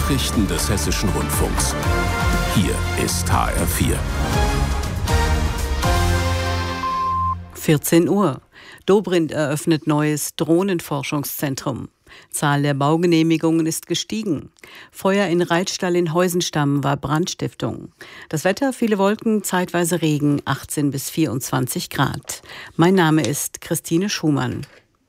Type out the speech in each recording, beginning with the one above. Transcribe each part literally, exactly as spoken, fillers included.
Nachrichten des Hessischen Rundfunks. Hier ist H R vier. vierzehn Uhr. Dobrindt eröffnet neues Drohnenforschungszentrum. Zahl der Baugenehmigungen ist gestiegen. Feuer in Reitstall in Heusenstamm war Brandstiftung. Das Wetter, viele Wolken, zeitweise Regen, achtzehn bis vierundzwanzig Grad. Mein Name ist Christine Schumann.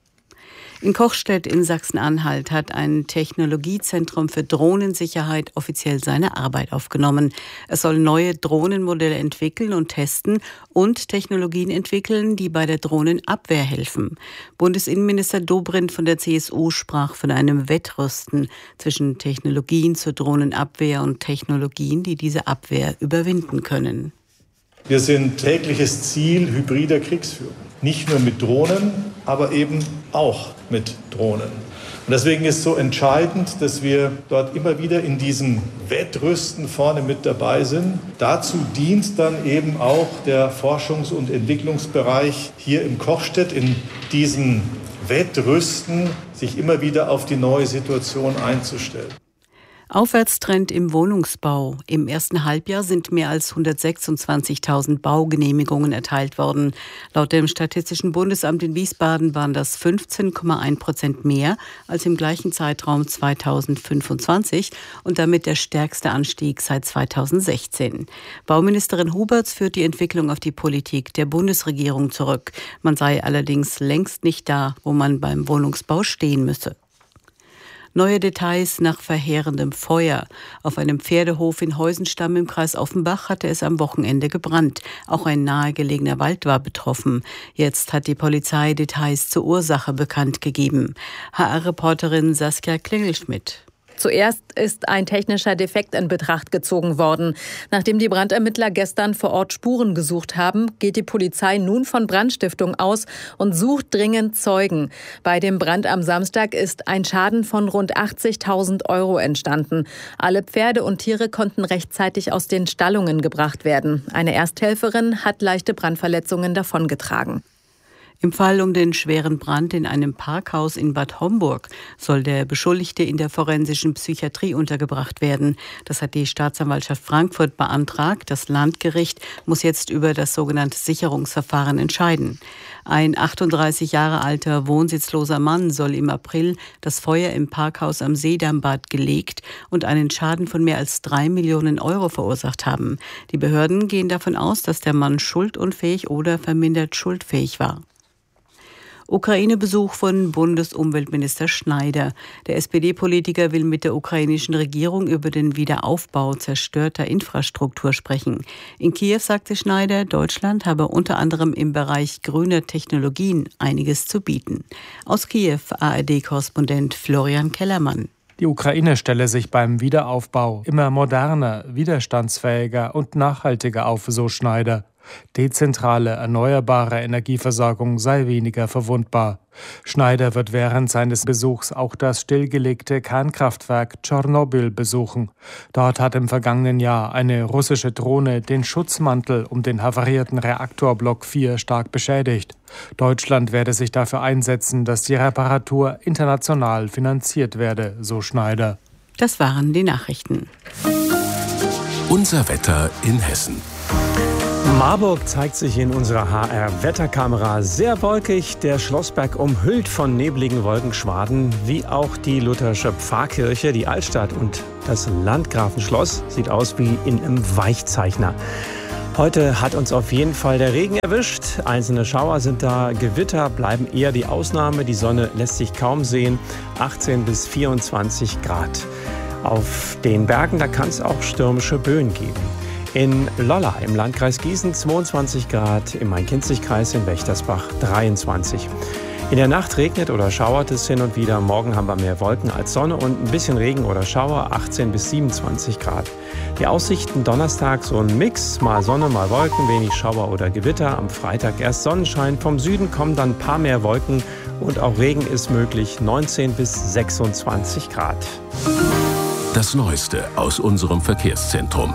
In Kochstedt in Sachsen-Anhalt hat ein Technologiezentrum für Drohnensicherheit offiziell seine Arbeit aufgenommen. Es soll neue Drohnenmodelle entwickeln und testen und Technologien entwickeln, die bei der Drohnenabwehr helfen. Bundesinnenminister Dobrindt von der C S U sprach von einem Wettrüsten zwischen Technologien zur Drohnenabwehr und Technologien, die diese Abwehr überwinden können. Wir sind tägliches Ziel hybrider Kriegsführung. Nicht nur mit Drohnen, aber eben auch mit Drohnen. Und deswegen ist es so entscheidend, dass wir dort immer wieder in diesem Wettrüsten vorne mit dabei sind. Dazu dient dann eben auch der Forschungs- und Entwicklungsbereich hier im Kochstedt, in diesem Wettrüsten, sich immer wieder auf die neue Situation einzustellen. Aufwärtstrend im Wohnungsbau. Im ersten Halbjahr sind mehr als hundertsechsundzwanzigtausend Baugenehmigungen erteilt worden. Laut dem Statistischen Bundesamt in Wiesbaden waren das fünfzehn Komma eins Prozent mehr als im gleichen Zeitraum zweitausendfünfundzwanzig und damit der stärkste Anstieg seit zweitausendsechzehn. Bauministerin Huberts führt die Entwicklung auf die Politik der Bundesregierung zurück. Man sei allerdings längst nicht da, wo man beim Wohnungsbau stehen müsse. Neue Details nach verheerendem Feuer. Auf einem Pferdehof in Heusenstamm im Kreis Offenbach hatte es am Wochenende gebrannt. Auch ein nahegelegener Wald war betroffen. Jetzt hat die Polizei Details zur Ursache bekannt gegeben. H R-Reporterin Saskia Klingelschmidt. Zuerst ist ein technischer Defekt in Betracht gezogen worden. Nachdem die Brandermittler gestern vor Ort Spuren gesucht haben, geht die Polizei nun von Brandstiftung aus und sucht dringend Zeugen. Bei dem Brand am Samstag ist ein Schaden von rund achtzigtausend Euro entstanden. Alle Pferde und Tiere konnten rechtzeitig aus den Stallungen gebracht werden. Eine Ersthelferin hat leichte Brandverletzungen davongetragen. Im Fall um den schweren Brand in einem Parkhaus in Bad Homburg soll der Beschuldigte in der forensischen Psychiatrie untergebracht werden. Das hat die Staatsanwaltschaft Frankfurt beantragt. Das Landgericht muss jetzt über das sogenannte Sicherungsverfahren entscheiden. Ein achtunddreißig Jahre alter wohnsitzloser Mann soll im April das Feuer im Parkhaus am Seedammbad gelegt und einen Schaden von mehr als drei Millionen Euro verursacht haben. Die Behörden gehen davon aus, dass der Mann schuldunfähig oder vermindert schuldfähig war. Ukraine-Besuch von Bundesumweltminister Schneider. Der S P D-Politiker will mit der ukrainischen Regierung über den Wiederaufbau zerstörter Infrastruktur sprechen. In Kiew sagte Schneider, Deutschland habe unter anderem im Bereich grüner Technologien einiges zu bieten. Aus Kiew A R D-Korrespondent Florian Kellermann. Die Ukraine stelle sich beim Wiederaufbau immer moderner, widerstandsfähiger und nachhaltiger auf, so Schneider. Dezentrale, erneuerbare Energieversorgung sei weniger verwundbar. Schneider wird während seines Besuchs auch das stillgelegte Kernkraftwerk Tschernobyl besuchen. Dort hat im vergangenen Jahr eine russische Drohne den Schutzmantel um den havarierten Reaktorblock vier stark beschädigt. Deutschland werde sich dafür einsetzen, dass die Reparatur international finanziert werde, so Schneider. Das waren die Nachrichten. Unser Wetter in Hessen. Marburg zeigt sich in unserer H R-Wetterkamera sehr wolkig, der Schlossberg umhüllt von nebligen Wolkenschwaden, wie auch die luthersche Pfarrkirche, die Altstadt und das Landgrafenschloss sieht aus wie in einem Weichzeichner. Heute hat uns auf jeden Fall der Regen erwischt, einzelne Schauer sind da, Gewitter bleiben eher die Ausnahme, die Sonne lässt sich kaum sehen, achtzehn bis vierundzwanzig Grad. Auf den Bergen, da kann es auch stürmische Böen geben. In Lolla im Landkreis Gießen zweiundzwanzig Grad, im Main-Kinzig-Kreis in Wächtersbach dreiundzwanzig. In der Nacht regnet oder schauert es hin und wieder. Morgen haben wir mehr Wolken als Sonne und ein bisschen Regen oder Schauer, achtzehn bis siebenundzwanzig Grad. Die Aussichten Donnerstag so ein Mix, mal Sonne, mal Wolken, wenig Schauer oder Gewitter. Am Freitag erst Sonnenschein, vom Süden kommen dann ein paar mehr Wolken und auch Regen ist möglich, neunzehn bis sechsundzwanzig Grad. Das Neueste aus unserem Verkehrszentrum.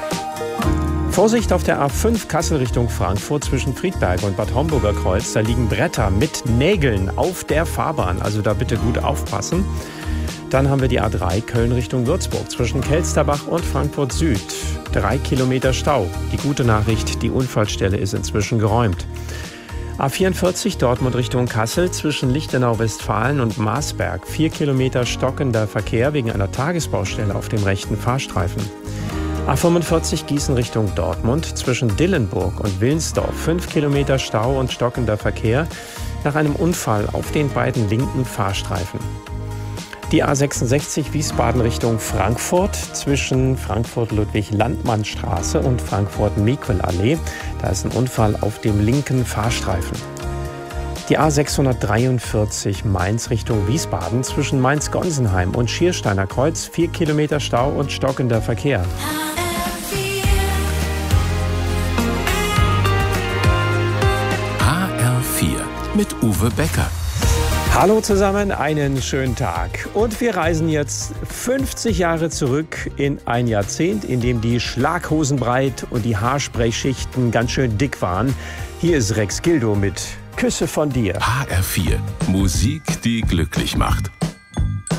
Vorsicht auf der A fünf Kassel Richtung Frankfurt zwischen Friedberg und Bad Homburger Kreuz. Da liegen Bretter mit Nägeln auf der Fahrbahn. Also da bitte gut aufpassen. Dann haben wir die A drei Köln Richtung Würzburg zwischen Kelsterbach und Frankfurt Süd. Drei Kilometer Stau. Die gute Nachricht, die Unfallstelle ist inzwischen geräumt. A vierundvierzig Dortmund Richtung Kassel zwischen Lichtenau-Westfalen und Marsberg. Vier Kilometer stockender Verkehr wegen einer Tagesbaustelle auf dem rechten Fahrstreifen. A fünfundvierzig Gießen Richtung Dortmund zwischen Dillenburg und Wilnsdorf. Fünf Kilometer Stau und stockender Verkehr nach einem Unfall auf den beiden linken Fahrstreifen. Die A sechsundsechzig Wiesbaden Richtung Frankfurt zwischen Frankfurt-Ludwig-Landmann-Straße und Frankfurt-Mequel-Allee. Da ist ein Unfall auf dem linken Fahrstreifen. Die A sechshundertdreiundvierzig Mainz Richtung Wiesbaden zwischen Mainz-Gonsenheim und Schiersteiner Kreuz. Vier Kilometer Stau und stockender Verkehr. H R vier mit Uwe Becker. Hallo zusammen, einen schönen Tag. Und wir reisen jetzt fünfzig Jahre zurück in ein Jahrzehnt, in dem die Schlaghosen breit und die Haarsprayschichten ganz schön dick waren. Hier ist Rex Gildo mit Küsse von dir. H R vier. Musik, die glücklich macht.